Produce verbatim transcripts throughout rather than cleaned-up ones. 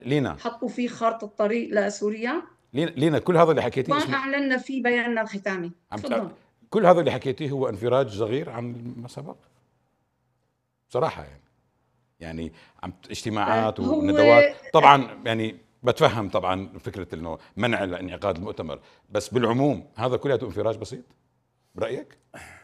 لينا حطوا فيه خارطة طريق لسوريا، لينا لينا كل هذا اللي حكيتيه اسمه وأعلنا في بياننا الختامي. عم ت... تفضل. كل هذا اللي حكيتيه هو انفراج صغير عن ما سبق بصراحة يعني. يعني عم آه، اجتماعات هو وندوات طبعا، يعني بتفهم طبعا فكرة انه منع انعقاد المؤتمر، بس بالعموم هذا كله انفراج بسيط برأيك؟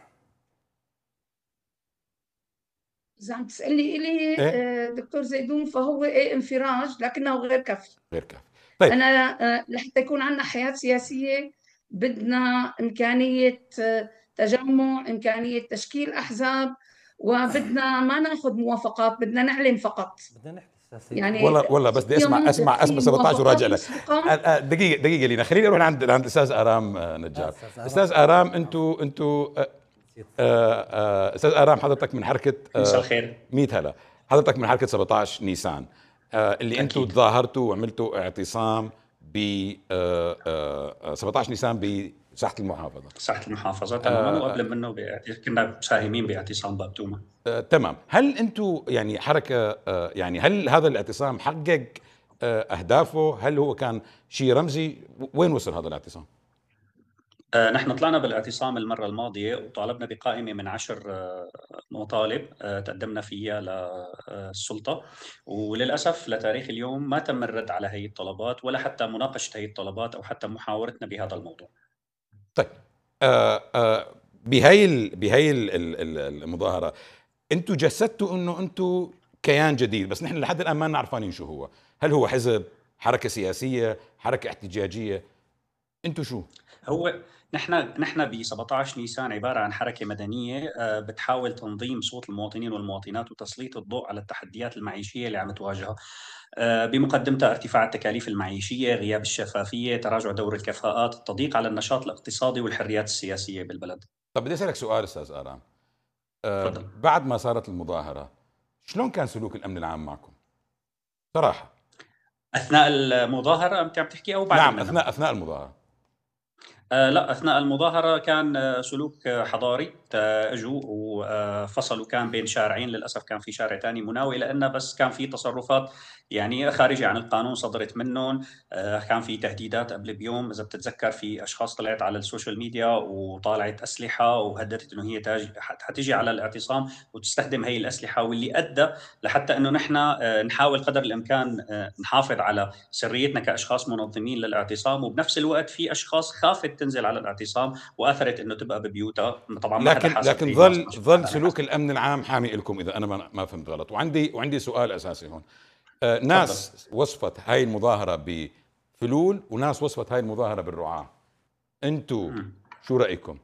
إذا عم تسألني إلي ايه آه، دكتور زيدون، فهو إيه انفراج لكنه غير كافي. غير كافي. طيب. أنا آه، لحتى يكون عندنا حياة سياسية بدنا إمكانية آه، تجمع، إمكانية تشكيل أحزاب، وبدنا ما ناخذ موافقات، بدنا نعلن فقط. بدنا نحكي سياسي. يعني والله والله بس بدي في اسمع منطق، اسمع اسمع في سبعطعش موافقات وراجع لك. آه، مسبقة. آه، دقيقة دقيقة لينا، خليني اروح عند عند الاستاذ ارام آه، آه، نجار. استاذ آرام. استاذ ارام، انتو انتو آه، نسيت. آه، آه، استاذ ارام، حضرتك من حركة مساء آه، الخير. مية هلا. حضرتك من حركة سبعطعش نيسان، آه، اللي انتو أكيد. تظاهرتوا وعملتوا اعتصام ب آه، آه، سبعطعش نيسان بساحة المحافظة. ساحة المحافظة تماما، وقبل منه بي- كنا مساهمين باعتصام باب توما. آه، تمام. هل انتم يعني حركه آه، يعني هل هذا الاعتصام حقق آه، اهدافه؟ هل هو كان شيء رمزي؟ وين وصل هذا الاعتصام؟ آه، نحن طلعنا بالاعتصام المرة الماضية وطالبنا بقائمة من عشر آه، مطالب آه، تقدمنا فيها للسلطة، وللأسف لتاريخ اليوم ما تم الرد على هي الطلبات ولا حتى مناقشة هي الطلبات أو حتى محاورتنا بهذا الموضوع. طيب. آه، آه، بهي ال- بهي ال- ال- ال- المظاهره انتم جسدتوا انه انتم كيان جديد، بس نحن لحد الان ما نعرفانين شو هو. هل هو حزب، حركه سياسيه، حركه احتجاجيه؟ انتم شو؟ هو نحن نحن ب سبعطعش نيسان عباره عن حركه مدنيه آه، بتحاول تنظيم صوت المواطنين والمواطنات وتسليط الضوء على التحديات المعيشيه اللي عم تواجهها، آه، بمقدمتها ارتفاع التكاليف المعيشيه، غياب الشفافيه، تراجع دور الكفاءات، التضييق على النشاط الاقتصادي والحريات السياسيه بالبلد. طب بدي اسالك سؤال استاذ ارام. آه، تفضل. بعد ما صارت المظاهره شلون كان سلوك الامن العام معكم صراحه؟ اثناء المظاهره انت عم تحكي او بعد نعم، منها؟ اثناء اثناء المظاهره. آه لا، أثناء المظاهرة كان آه، سلوك آه، حضاري. تا- اجوا وفصلوا، كان بين شارعين، للأسف كان في شارع ثاني مناوي لأنه، بس كان في تصرفات يعني خارجة عن القانون صدرت منهم. آه، كان في تهديدات قبل بيوم، إذا بتتذكر، في أشخاص طلعت على السوشيال ميديا وطالعت أسلحة وهددت إنه هي تاج حتيجي على الاعتصام وتستخدم هي الأسلحة، واللي أدى لحتى إنه نحن آه، نحاول قدر الإمكان آه، نحافظ على سريتنا كاشخاص منظمين للاعتصام، وبنفس الوقت في اشخاص خافت تنزل على الاعتصام واثرت انه تبقى ببيوتها. طبعا ما حدا لكن حاسب لكن هي الناس، ظل ما شفنا ظل حدا عم سلوك يحاسب. الامن العام حامي لكم، اذا انا ما ما فهمت غلط. وعندي وعندي سؤال اساسي هون. آه، تفضل. ناس وصفت هاي المظاهره بفلول وناس وصفت هاي المظاهره بالرعاه. انتو مم. شو رايكم؟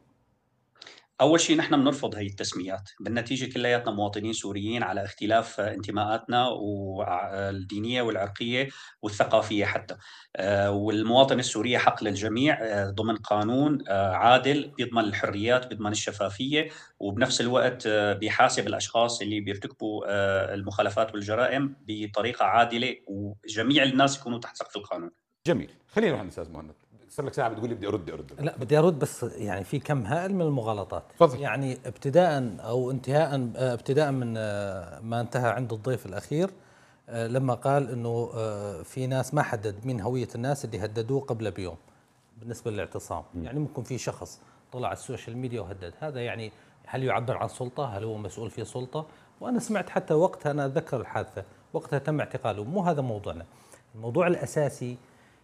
أول شيء نحن بنرفض هي التسميات، بالنتيجة كلياتنا مواطنين سوريين على اختلاف انتماءاتنا والدينية والعرقية والثقافية حتى. آه، والمواطن السوري حق للجميع آه، ضمن قانون آه، عادل بيضمن الحريات، بيضمن الشفافية، وبنفس الوقت آه، بيحاسب الأشخاص اللي بيرتكبوا آه، المخالفات والجرائم بطريقة عادلة، وجميع الناس يكونوا تحت سقف القانون. جميل. خلينا نروح عند الاستاذ مهند. صار لك ساعه بتقول لي بدي ارد ارد لك. لا، بدي ارد، بس يعني في كم هائل من المغالطات. تفضل. يعني ابتداء او انتهاء آه، ابتداء من آه، ما انتهى عند الضيف الاخير، آه، لما قال انه آه، في ناس ما حدد مين هوية الناس اللي هددوه قبل بيوم بالنسبة للاعتصام. يعني ممكن في شخص طلع على السوشيال ميديا وهدد، هذا يعني هل يعبر عن سلطة؟ هل هو مسؤول في سلطة؟ وانا سمعت حتى وقتها، انا اتذكر الحادثة وقتها تم اعتقاله. مو هذا موضوعنا. الموضوع الاساسي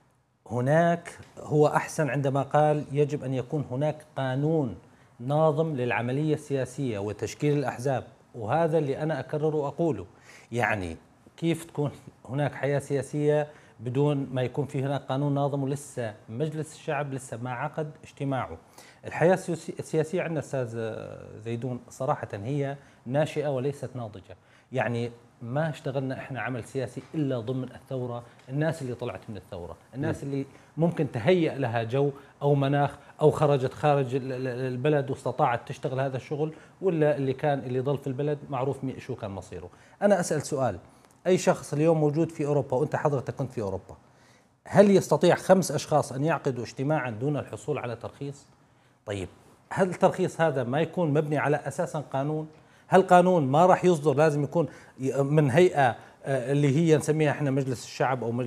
هناك هو أحسن عندما قال يجب أن يكون هناك قانون ناظم للعملية السياسية وتشكيل الأحزاب، وهذا اللي أنا أكرر وأقوله. يعني كيف تكون هناك حياة سياسية بدون ما يكون في هناك قانون ناظم؟ ولسه مجلس الشعب لسه ما عقد اجتماعه. الحياة السياسية عندنا أستاذ زيدون صراحة هي ناشئة وليست ناضجة. يعني ما اشتغلنا احنا عمل سياسي الا ضمن الثوره، الناس اللي طلعت من الثوره، الناس اللي ممكن تهيأ لها جو او مناخ او خرجت خارج البلد واستطاعت تشتغل هذا الشغل، ولا اللي كان اللي ضل في البلد معروف شو كان مصيره. انا اسال سؤال: اي شخص اليوم موجود في اوروبا، وانت حضرتك كنت في اوروبا، هل يستطيع خمس اشخاص ان يعقدوا اجتماعا دون الحصول على ترخيص؟ طيب، هل الترخيص هذا ما يكون مبني على اساسا قانون؟ هل قانون ما راح يصدر لازم يكون من هيئة آه، اللي هي نسميها احنا مجلس الشعب او مجلس